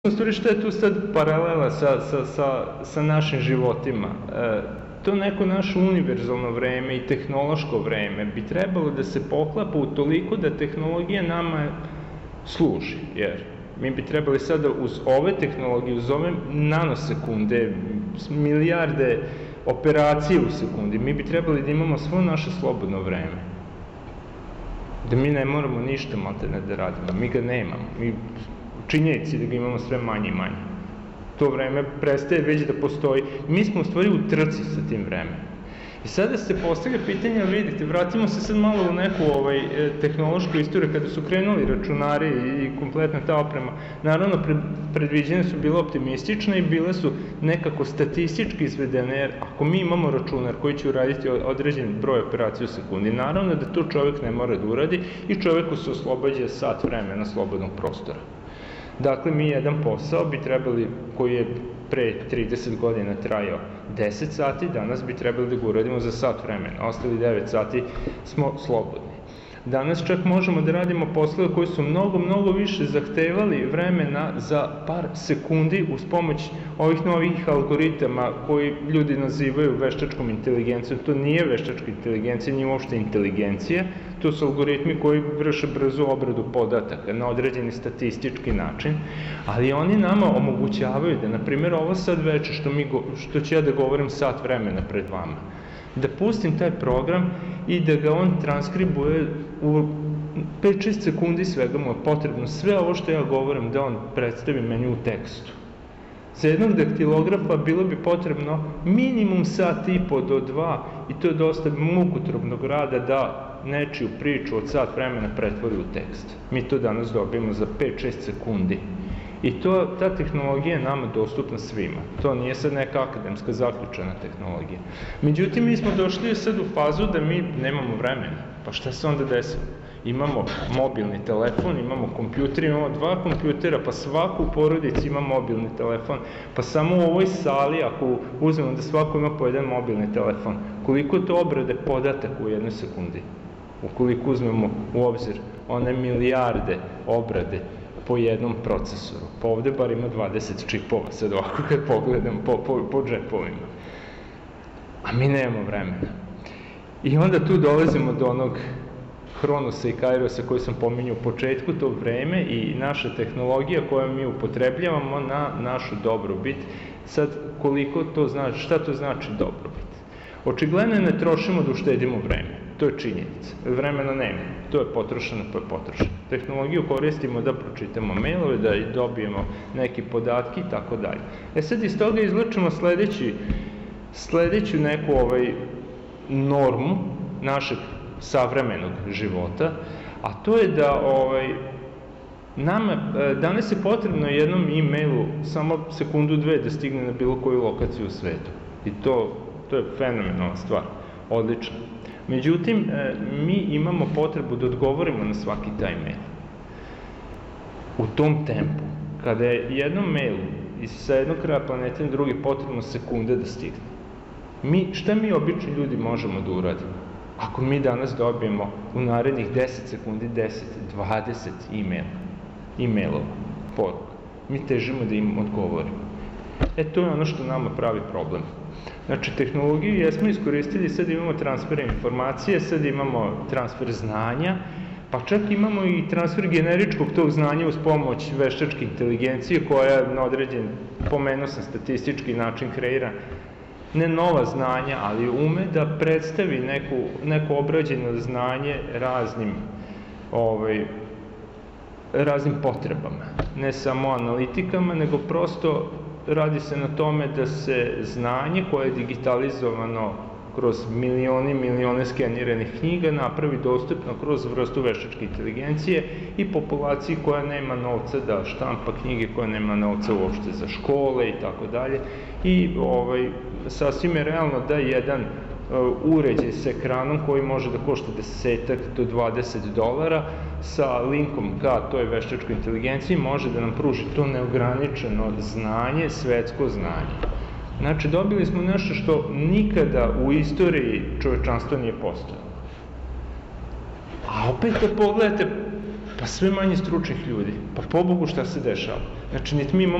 U stvari šta je tu sad paralela sa našim životima? To neko naše univerzalno vreme i tehnološko vreme bi trebalo da se poklapa u toliko da tehnologija nama služi, jer mi bi trebali sada uz ove tehnologije, uz ove nanosekunde, milijarde operacije u sekundi, mi bi trebali da imamo svo naše slobodno vreme. Da mi ne moramo ništa maltene da radimo, mi ga nemamo, mi činjenici da ga imamo sve manje i manje. To vreme prestaje već da postoji. Mi smo u stvari u trci sa tim vremenom. I sada se postavlja pitanje, vidite, vratimo se sad malo u neku tehnološku istoriju, kada su krenuli računari i kompletna ta oprema. Naravno, predviđene su bile optimistične i bile su nekako statistički izvedene, jer ako mi imamo računar koji će uraditi određen broj operacija u sekundi, naravno da to čovek ne mora da uradi i čoveku se oslobađa sat vremena slobodnog prostora. Dakle, mi jedan posao bi trebali, koji je pre 30 godina trajao 10 sati, danas bi trebali da ga uradimo za sat vremena. Ostali 9 sati smo slobodni. Danas čak možemo da radimo poslove koji su mnogo više zahtevali vremena za par sekundi uz pomoć ovih novih algoritama koji ljudi nazivaju veštačkom inteligencijom. To nije veštačka inteligencija, nije uopšte inteligencija, to su algoritmi koji vrše brzu obradu podataka na određeni statistički način, ali oni nama omogućavaju da, na primjer, ovo sad veče što ću ja da govorim sat vremena pred vama, da pustim taj program i da ga on transkribuje u 5-6 sekundi, svega mu je potrebno sve ovo što ja govorim da on predstavi meni u tekstu. Za jednog daktilografa bilo bi potrebno minimum sat i po do 2 i to je dosta mukotrpnog rada da nečiju priču od sat vremena pretvori u tekst. Mi to danas dobijemo za 5-6 sekundi. I ta tehnologija je nama dostupna svima. To nije sad neka akademska zaključena tehnologija. Međutim, mi smo došli sad u fazu da mi nemamo vremena. Pa šta se onda desilo? Imamo mobilni telefon, imamo kompjuter, imamo 2 kompjutera, pa svaku u porodici ima mobilni telefon, pa samo u ovoj sali, ako uzmemo da svako ima po jedan mobilni telefon, koliko to obrade podataka u jednoj sekundi? Ukoliko uzmemo u obzir one milijarde obrade po jednom procesoru. Pa ovde bar ima 20 čipova, sad ovako kad pogledam po džepovima. A mi nemamo vremena. I onda tu dolazimo do onog Hronosa i Kairosa koji sam pominjao u početku, to vreme i naša tehnologija koju mi upotrebljavamo na našu dobrobit. Sad, koliko to znači, šta to znači dobrobit? Očigledno ne trošimo da uštedimo vreme, to je činjenica. Vremena nema, to je potrošeno pa je potrošeno. Tehnologiju koristimo da pročitamo mailove, da dobijemo neke podatke i tako dalje. Sad iz toga izlučimo sledeću neku normu našeg savremenog života, a to je da nama danas je potrebno jednom e-mailu samo sekundu, dve da stigne na bilo koju lokaciju u svetu. I to je fenomenalna stvar, odlično. Međutim, mi imamo potrebu da odgovorimo na svaki taj mail. U tom tempu, kada je jednom mailu sa jednog kraja planete na drugi potrebno sekunde da stigne. Šta mi obični ljudi možemo da uradimo? Ako mi danas dobijemo u narednih 10 sekundi 10, 20 e-mailova, poruka, mi težimo da im odgovorimo. To je ono što nama pravi problem. Znači, tehnologiju jesmo iskoristili, sad imamo transfer informacije, sad imamo transfer znanja, pa čak imamo i transfer generičkog tog znanja uz pomoć veštačke inteligencije koja na određen, pomenuo sam statistički način, kreira ne nova znanja, ali ume da predstavi neko obrađeno znanje raznim potrebama. Ne samo analitikama, nego prosto radi se na tome da se znanje koje je digitalizovano kroz milione skeniranih knjiga napravi dostupno kroz vrstu veštačke inteligencije i populaciji koja nema novca da štampa knjige, koja nema novca uopšte za škole i tako dalje. I sasvim je realno da jedan uređaj sa ekranom koji može da košta 10 do 20 dolara sa linkom ka toj veštačkoj inteligenciji može da nam pruži to neograničeno znanje, svetsko znanje. Znači, dobili smo nešto što nikada u istoriji čovečanstva nije postojalo. A opet da pogledate, pa sve manje stručnih ljudi, pa pobogu šta se dešava? Znači, niti mi imamo